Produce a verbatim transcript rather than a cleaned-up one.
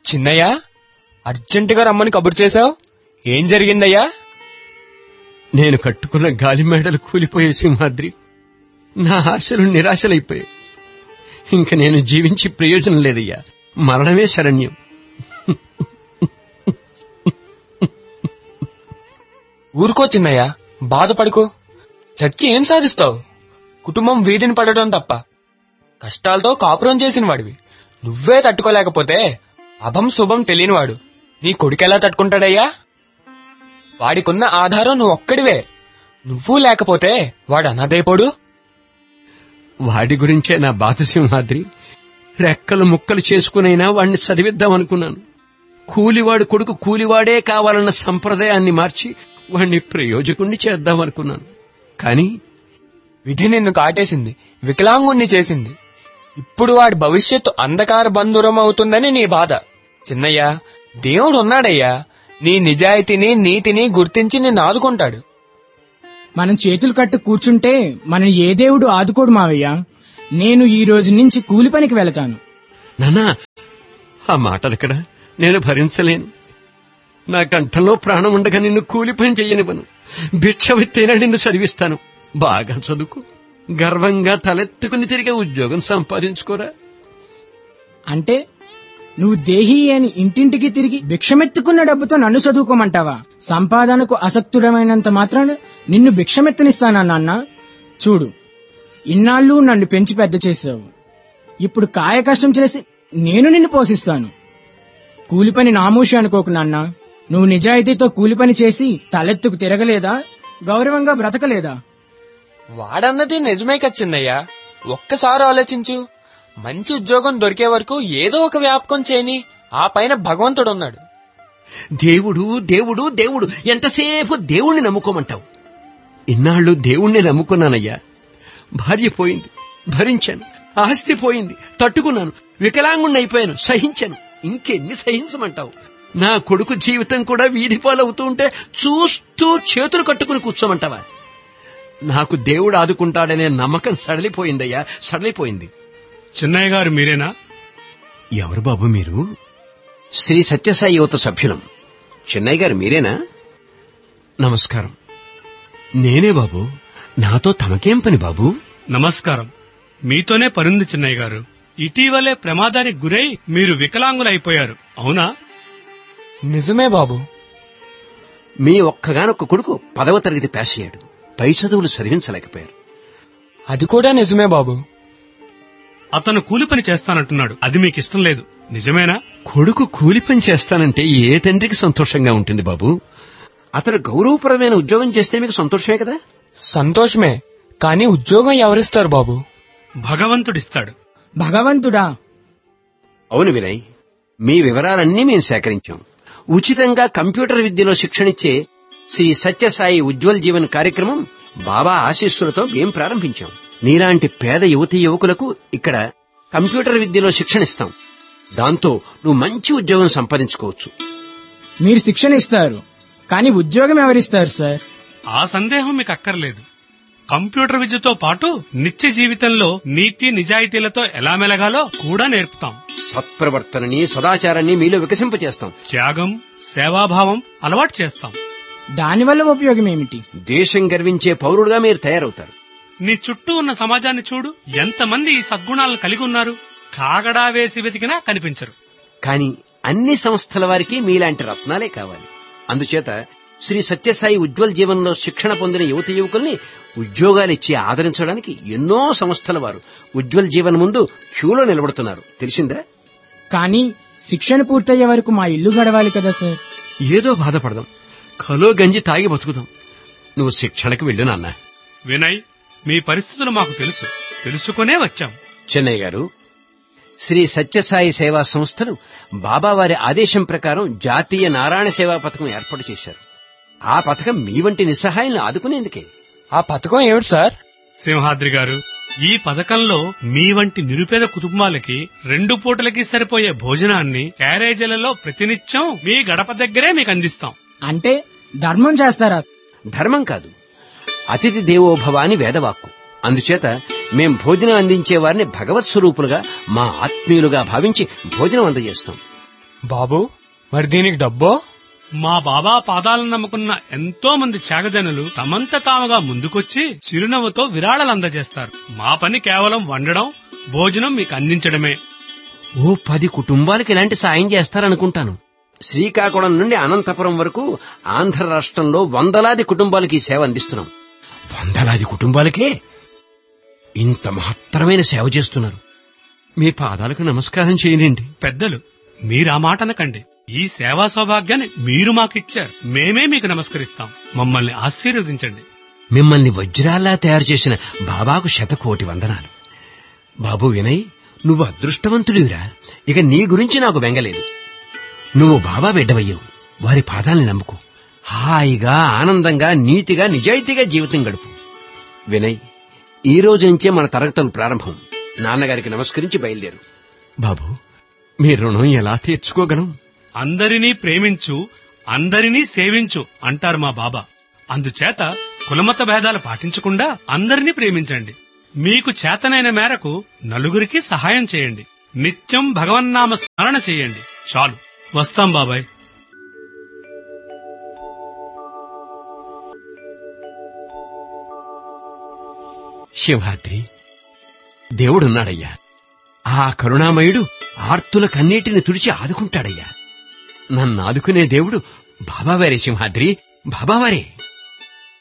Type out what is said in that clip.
చిన్నయ్య, అర్జెంటుగా రమ్మని కబురు చేశావు, ఏం జరిగిందయ్యా? నేను కట్టుకున్న గాలి మేడలు కూలిపోయే సింహాద్రి, నా ఆశలు నిరాశలైపోయాయి. ఇంక నేను జీవించి ప్రయోజనం లేదయ్యా, మరణమే శరణ్యం. ఊరుకో చిన్నయ్య, బాధపడుకో. చచ్చి ఏం సాధిస్తావు? కుటుంబం వీధిని పడటం తప్ప. కష్టాలతో కాపురం చేసిన వాడివి నువ్వే తట్టుకోలేకపోతే అభం శుభం తెలియనివాడు నీ కొడుకెలా తట్టుకుంటాడయ్యా? వాడికున్న ఆధారం నువ్వు ఒక్కడివే. నువ్వు లేకపోతే వాడు అనాథైపోడు. వాడి గురించే నా బాధ సింహాద్రి. రెక్కలు ముక్కలు చేసుకునైనా వాడిని చదివిద్దామనుకున్నాను. కూలివాడు కొడుకు కూలివాడే కావాలన్న సంప్రదాయాన్ని మార్చి వాణ్ణి ప్రయోజకుణ్ణి చేద్దామనుకున్నాను. కాని విధి నిన్ను కాటేసింది, వికలాంగుణ్ణి చేసింది. ఇప్పుడు వాడి భవిష్యత్తు అంధకార బంధురం అవుతుందని నీ బాధ. చిన్నయ్య, దేవుడు ఉన్నాడయ్యా, నీ నిజాయితీని నీతిని గుర్తించి నిన్ను ఆదుకుంటాడు. మనం చేతులు కట్టు కూర్చుంటే మనం ఏ దేవుడు ఆదుకోడు మావయ్య. నేను ఈ రోజు నుంచి కూలి పనికి వెళతాను. నాన్నా, ఆ మాటలెక్కడా? నేను భరించలేను. నా కంఠంలో ప్రాణం ఉండగా నిన్ను కూలి పని చెయ్యనివ్వను. భిక్షవిత్తైనా నిన్ను చదివిస్తాను. బాగా చదువుకు, గర్వంగా తలెత్తుకుని తిరిగే ఉద్యోగం సంపాదించుకోరా. అంటే నువ్వు దేహి అని ఇంటింటికి తిరిగి భిక్షమెత్తుకున్న డబ్బుతో నన్ను చదువుకోమంటావా? సంపాదనకు అసక్తుడమైనంత మాత్రాన నిన్ను భిక్షమెత్తనిస్తానా నాన్న? చూడు, ఇన్నాళ్ళు నన్ను పెంచి పెద్ద చేశావు. ఇప్పుడు కాయ కష్టం చేసి నేను నిన్ను పోషిస్తాను. కూలి పని నామూషి అనుకోకు నాన్న. నువ్వు నిజాయితీతో కూలి పని చేసి తలెత్తుకు తిరగలేదా? గౌరవంగా బ్రతకలేదా? వాడన్నది నిజమే కదా చిన్నయ్య. ఒక్కసారి ఆలోచించు. మంచి ఉద్యోగం దొరికే వరకు ఏదో ఒక వ్యాపకం చేయని. ఆ పైన భగవంతుడున్నాడు. దేవుడు దేవుడు దేవుడు ఎంతసేపు దేవుణ్ణి నమ్ముకోమంటావు? ఇన్నాళ్లు దేవుణ్ణి నమ్ముకున్నానయ్యా. భార్య పోయింది, భరించాను. ఆస్తి పోయింది, తట్టుకున్నాను. వికలాంగుణ్ణి అయిపోయాను, సహించాను. ఇంకెన్ని సహించమంటావు? నా కొడుకు జీవితం కూడా వీధి పాలవుతూ ఉంటే చూస్తూ చేతులు కట్టుకుని కూర్చోమంటావా? నాకు దేవుడు ఆదుకుంటాడనే నమ్మకం సడలిపోయిందయ్యా, సడలిపోయింది. చిన్నయ్య గారు మీరేనా? ఎవరు బాబు మీరు? శ్రీ సత్యసాయి యువత సభ్యులం. చిన్నయ్య గారు మీరేనా? నమస్కారం. నేనే బాబు. నాతో తమకేం పని బాబు? నమస్కారం. మీతోనే పనుంది చిన్నయ్య గారు. ఇటీవలే ప్రమాదానికి గురై మీరు వికలాంగులైపోయారు, అవునా? నిజమే బాబు. మీ ఒక్కగానొక్క కొడుకు పదవ తరగతి పాస్ అయ్యాడు. పై చదువులు చదివించలేకపోయారు. అది కూడా నిజమే బాబు. అతను కూలి పని చేస్తానంటున్నాడు. అది మీకు ఇష్టం లేదు, నిజమేనా? కొడుకు కూలి పని చేస్తానంటే ఏ తండ్రికి సంతోషంగా ఉంటుంది బాబు? అతను గౌరవపరమైన ఉద్యోగం చేస్తే మీకు సంతోషమే కదా? సంతోషమే, కానీ ఉద్యోగం ఎవరిస్తారు బాబు? భగవంతుడిస్తాడు. భగవంతుడా? అవును వినయ్, మీ వివరాలన్నీ మేము సేకరించాం. ఉచితంగా కంప్యూటర్ విద్యలో శిక్షణిచ్చే శ్రీ సత్యసాయి ఉజ్వల్ జీవన్ కార్యక్రమం బాబా ఆశీస్సులతో మేం ప్రారంభించాం. నీలాంటి పేద యువతీ యువకులకు ఇక్కడ కంప్యూటర్ విద్యలో శిక్షణిస్తాం. దాంతో నువ్వు మంచి ఉద్యోగం సంపాదించుకోవచ్చు. మీరు శిక్షణ ఇస్తారు, కానీ ఉద్యోగం ఎవరిస్తారు సార్? ఆ సందేహం మీకు అక్కర్లేదు. కంప్యూటర్ విద్యతో పాటు నిత్య జీవితంలో నీతి నిజాయితీలతో ఎలా మెలగాలో కూడా నేర్పుతాం. సత్ప్రవర్తనని, సదాచారాన్ని మీలో వికసింపచేస్తాం. త్యాగం, సేవాభావం అలవాటు చేస్తాం. దానివల్ల ఉపయోగం ఏమిటి? దేశం గర్వించే పౌరుడుగా మీరు తయారవుతారు. నీ చుట్టూ ఉన్న సమాజాన్ని చూడు. ఎంతమంది ఈ సద్గుణాలను కలిగి ఉన్నారు. కాగడా వేసి వెతికినా కనిపించరు. కాని అన్ని సంస్థల వారికి మీలాంటి రత్నాలే కావాలి. అందుచేత శ్రీ సత్యసాయి ఉజ్వల్ జీవన్లో శిక్షణ పొందిన యువతి యువకుల్ని ఉద్యోగాలిచ్చి ఆదరించడానికి ఎన్నో సంస్థల వారు ఉజ్వల్ జీవన్ ముందు క్యూలో నిలబడుతున్నారు. తెలిసిందా? కానీ శిక్షణ పూర్తయ్యే వరకు మా ఇల్లు గడవాలి కదా సార్. ఏదో బాధపడదాం, కలో గంజి తాగి బతుకుదాం. నువ్వు శిక్షణకు వెళ్ళు నాన్న. వినయ్, మీ పరిస్థితులు మాకు తెలుసు, తెలుసుకునే వచ్చాం. చెన్నయ్య గారు, శ్రీ సత్యసాయి సేవా సంస్థలు బాబావారి ఆదేశం ప్రకారం జాతీయ నారాయణ సేవా పథకం ఏర్పాటు చేశారు. ఆ పథకం మీ వంటి నిస్సహాయాలను ఆదుకునేందుకే. ఆ పథకం ఏమిటి సార్? సింహాద్రి గారు, ఈ పథకంలో మీ వంటి నిరుపేద కుటుంబాలకి రెండు పూటలకి సరిపోయే భోజనాన్ని క్యారేజీలలో ప్రతినిత్యం మీ గడప దగ్గరే మీకు అందిస్తాం. అంటే ధర్మం చేస్తారా? ధర్మం కాదు, అతిథి దేవోభవ అని వేదవాక్కు. అందుచేత మేం భోజనం అందించే వారిని భగవత్ స్వరూపులుగా, మా ఆత్మీయులుగా భావించి భోజనం అందజేస్తాం. బాబు మరి దీనికి డబ్బో? మా బాబా పాదాలను నమ్ముకున్న ఎంతో మంది త్యాగజనులు తమంత తాముగా ముందుకొచ్చి చిరునవ్వుతో విరాళాలు అందజేస్తారు. మా పని కేవలం వండడం, భోజనం మీకు అందించడమే. ఓ పది కుటుంబాలకు ఇలాంటి సాయం చేస్తారనుకుంటాను. శ్రీకాకుళం నుండి అనంతపురం వరకు ఆంధ్ర రాష్ట్రంలో వందలాది కుటుంబాలకి ఈ సేవ అందిస్తున్నాం. వందలాది కుటుంబాలకే ఇంత మహత్తరమైన సేవ చేస్తున్నారు. మీ పాదాలకు నమస్కారం చేయనండి. పెద్దలు, మీరా మాట అనకండి. ఈ సేవా సౌభాగ్యాన్ని మీరు మాకిచ్చారు. మేమే మీకు నమస్కరిస్తాం. మమ్మల్ని ఆశీర్వదించండి. మిమ్మల్ని వజ్రాల్లా తయారు చేసిన బాబాకు శతకోటి వందనాలు. బాబు వినయ్, నువ్వు అదృష్టవంతుడివిరా. ఇక నీ గురించి నాకు బెంగలేదు. నువ్వు బాబా బిడ్డవయ్యావు. వారి పాదాల్ని నమ్ముకో. హాయిగా, ఆనందంగా, నీతిగా, నిజాయితీగా జీవితం గడుపు. వినయ్, ఈ రోజు నుంచే మన తరగతులు ప్రారంభం. నాన్నగారికి నమస్కరించి బయలుదేరు. బాబు, మీ రుణం ఎలా తీర్చుకోగలం? అందరినీ ప్రేమించు, అందరినీ సేవించు అంటారు మా బాబా. అందుచేత కులమత భేదాలు పాటించకుండా అందరినీ ప్రేమించండి. మీకు చేతనైన మేరకు నలుగురికి సహాయం చేయండి. నిత్యం భగవన్నామ స్మరణ చేయండి. చాలు, వస్తాం బాబాయ్. శివాద్రి, దేవుడున్నాడయ్యా. ఆ కరుణామయుడు ఆర్తుల కన్నీటిని తుడిచి ఆదుకుంటాడయ్యా. నన్ను ఆదుకునే దేవుడు బాబావారే సింహాద్రి, బాబావారే.